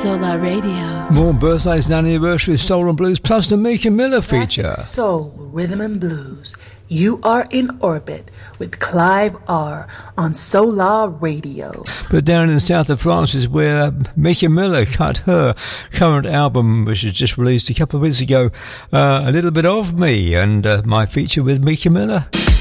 Solar Radio. More birthdays and anniversaries, soul and blues, plus the Mika Miller feature. Classic soul, rhythm and blues. You are in orbit with Clive R on Solar Radio. But down in the south of France is where Mika Miller cut her current album, which was just released a couple of weeks ago, A Little Bit of Me, and my feature with Mika Miller.